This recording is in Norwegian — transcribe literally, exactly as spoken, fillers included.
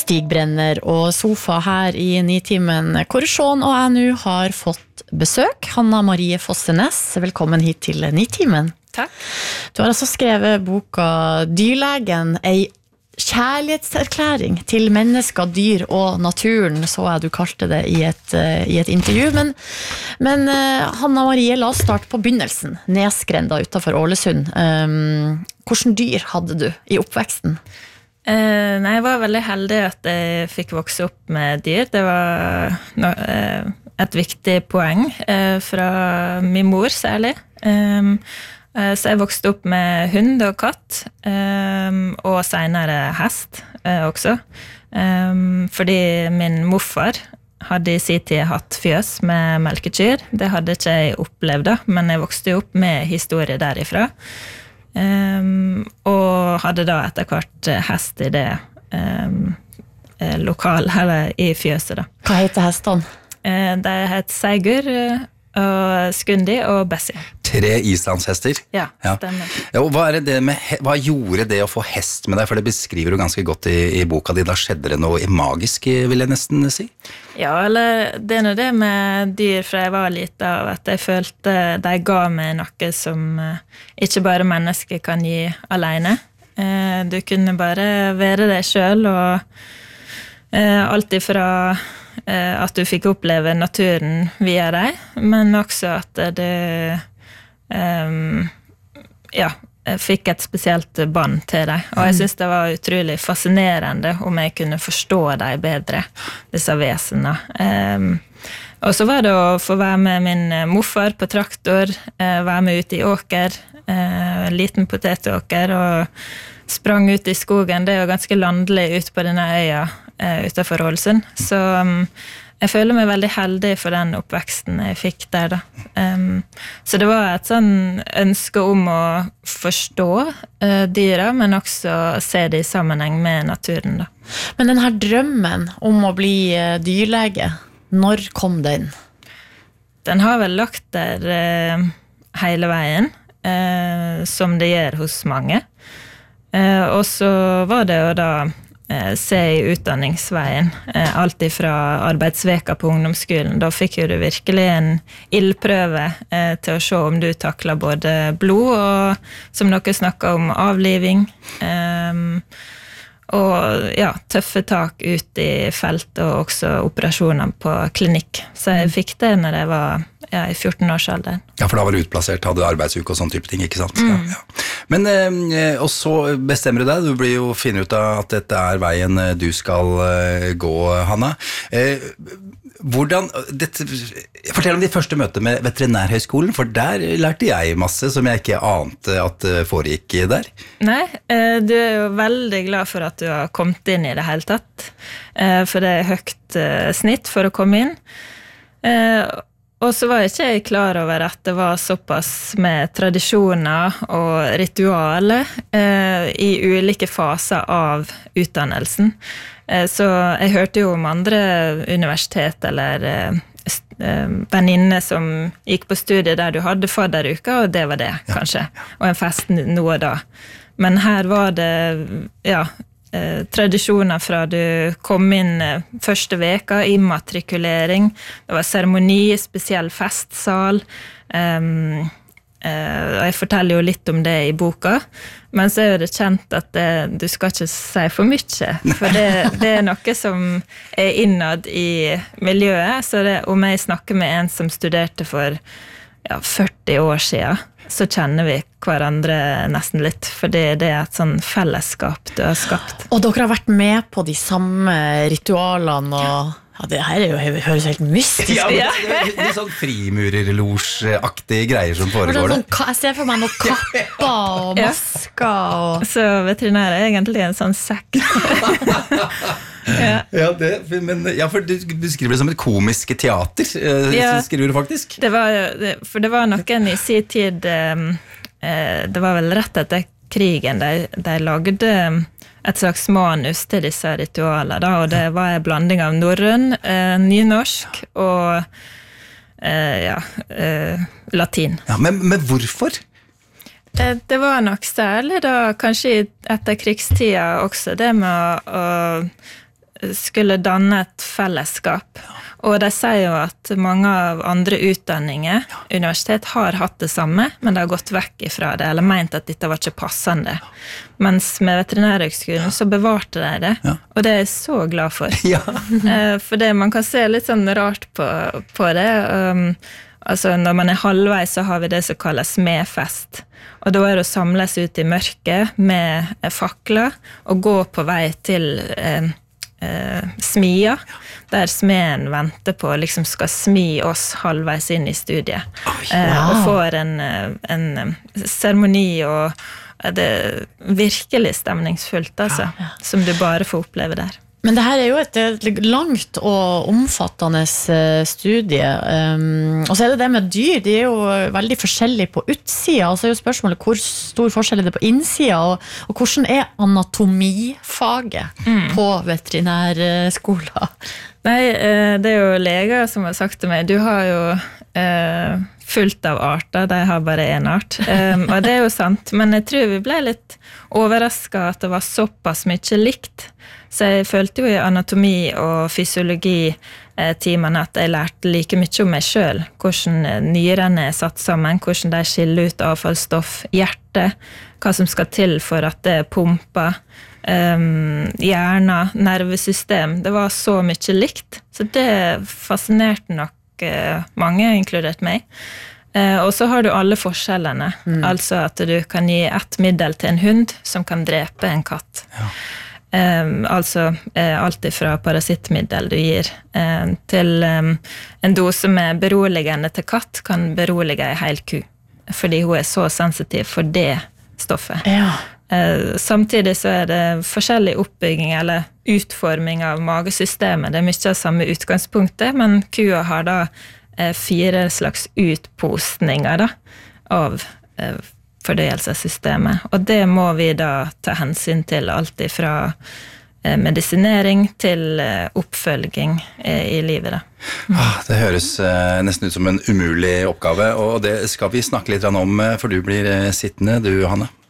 Stig Brenner og Sofa her i Nitimen, hvor Sean og jeg nå har fått besøk. Hanna Marie Fossenes, velkommen hit til Nitimen. Takk. Du har altså skrevet boka Dyrlegen, ei kjærlighetserklæring til mennesker, dyr og naturen, så jeg du kalte det i et, i et intervju. Men, men Hanna Marie, la oss starte på begynnelsen. Nesgrenda utenfor Ålesund. Um, hvordan dyr hadde du i oppveksten? Eh, nei, jeg var veldig heldig at jeg fikk vokse opp med dyr. Det var no, eh, et viktig poeng eh, fra min mor særlig. Um, eh, så jeg vokste opp med hund og katt, um, og senere hest eh, også. Um, fordi min morfar hadde i sin tid hatt fjøs med melkekyr. Det hadde ikke jeg opplevd da, men jeg vokste opp med historie derifra. Um, og hadde da etter hvert hest i det um, lokal, eller i fjøset da. Hva heter hestene? Uh, de het Seigur, og Skundi og Bessie. Tre islandshester? Ja, stemmer. Ja, og hva, er det med, hva gjorde det å få hest med deg? For det beskriver du ganske godt i, i boka di. Da skjedde det noe magisk, vil jeg nesten si. Ja, eller det er noe det med dyr fra jeg var lite av, at jeg følte de ga meg noe som ikke bare mennesker kan gi alene. Du kunne bare være deg selv, og alt ifra at du fikk oppleve naturen via deg, men også at du um, ja, fikk et spesielt bånd til deg. Og jeg synes det var utrolig fascinerende om jeg kunne forstå deg bedre, disse vesenene. Um, og så var det å få være med min morfar på traktor, uh, være med ut i åker, uh, liten potetåker, og sprang ut i skogen. Det er jo ganske landlig ut på denne øya uh, utenfor Ålesund. Så um, jeg føler meg veldig heldig for den oppveksten jeg fikk der da. Um, så det var et sånn ønske om å forstå uh, dyra, men også se det i sammenheng med naturen da. Men den her drømmen om å bli uh, dyrlege, når kom den? Den har vel lagt der uh, hele veien, uh, som det gjør hos mange. Uh, og så var det jo da se i utdanningsveien, alt ifra arbeidsveka på ungdomsskolen. Da fikk jo du virkelig en ildprøve til å se om du takler både blod og, som dere snakket om, avliving. Og ja, tøffe tak ut i felt og også operasjoner på klinikk. Så jeg fikk det når jeg var ja, i fjorten-årsalderen. Ja, for da var du utplassert, hadde arbeidsuke og sånn type ting, ikke sant? Mm. Ja, ja. Men, eh, og så bestemmer du deg, du blir jo finne ut av at dette er veien du skal eh, gå, Hanna. Eh, hvordan, dette, fortell om ditt første møte med Veterinærhøgskolen, for der lærte jeg masse som jeg ikke ante at foregikk der. Nei, eh, du er jo veldig glad for at du har kommet inn i det hele tatt, eh, for det er høyt eh, snitt for å komme inn. Eh, Og så var jeg ikke klar over at det var såpass med tradisjoner og ritualer eh, i ulike faser av utdannelsen. Eh, så jeg hørte jo om andre universitet eller eh, venninner som gikk på studiet der du hadde fadderuka, og det var det, kanskje. Og en fest noe da. Men her var det, ja, tradisjoner fra du kom inn første veka, immatrikulering, det var seremoni, spesiell festsal, um, uh, og jeg forteller jo litt om det i boka, men så er det kjent at det, du skal ikke si for mye, for det, det er noe som er innad i miljøet, så det, om jeg snakker med en som studerte for ja, førti år siden, så kjenner vi hverandre nesten litt, for det, det er et sånn fellesskap du har skapt. Og dere har vært med på de samme ritualene, og ja, det her er jo, høres helt mystisk. Ja, det, det, det, det er sånn frimurerlosj-aktige greier som foregår det. Sånn, jeg ser for meg noen kapper og masker. Og... Så veterinær er egentlig en sånn sekk. Ja, ja, det, men, ja, for du beskriver det som et komisk teater, ja, skriver du faktisk. Det var, for det var noen i sin tid, det var vel rett etter krigen, de, de lagde et slags manus til disse ritualer, da, og det var en blanding av norrøn, nynorsk og ja, latin. Ja, men, men hvorfor? Det var nok særlig da, kanskje etter krigstida også, det med å, å skulle danne et fellesskap. Og de sier jo at mange av andre utdanninger, universitet, har hatt det samme, men de har gått vekk ifra det, eller ment at dette var ikke passende. Mens med veterinærhøgskolen så bevarte de det, ja. Og det er jeg så glad for. Ja. For det, man kan se litt sånn rart på, på det. Um, altså når man er halvveis så har vi det som kalles smedfest. Og da er det å samles ut i mørket med fakler og gå på vei til eh, eh, smia, der smeden venter på liksom skal smi oss halvveis inn i studiet. Oh, ja. eh, og får en, en seremoni, og det er virkelig stemningsfullt, altså, ja. Som du bare får oppleve der. Men det her er jo et, et langt og omfattende studie, um, og så er det det med dyr, de er jo veldig forskjellige på utsida, og så er jo spørsmålet hvor stor forskjell er det på innsida, og, og hvordan er anatomifaget mm. på veterinærskolen? Nei, det er jo leger som har sagt til meg, du har jo eh, fullt av arter, de har bare en art, um, og det er jo sant, men jeg tror vi ble litt overrasket at det var såpass mye likt. Så jeg følte jo i anatomi og fysiologi-timene at jeg lærte like mye om meg selv, hvordan nyrene er satt sammen, hvordan de skiller ut avfallsstoff, hjerte, hva som skal til for at det pumper, um, hjerne, nervesystem. Det var så mye likt, så det fascinerte nok uh, mange, inkludert meg. Uh, og så har du alle forskjellene, mm. altså at du kan gi ett middel til en hund som kan drepe en katt. Ja. Um, altså uh, alt ifra parasittmiddel du gir uh, til um, en dose med beroligende til katt kan berolige en hel ku, fordi hun er så sensitiv for det stoffet. Ja. Uh, samtidig så er det forskjellig oppbygging eller utforming av magesystemet. Det er mye av samme utgangspunktet, men kua har da uh, fire slags utposninger da, av uh, fordøyelsessystemet, og det må vi da ta hensyn til alt ifra eh, medisinering til eh, oppfølging eh, i livet. Da. Mm. Ah, det høres eh, nesten ut som en umulig oppgave, og det skal vi snakke litt om, for du blir eh, sittende, du, Hanne.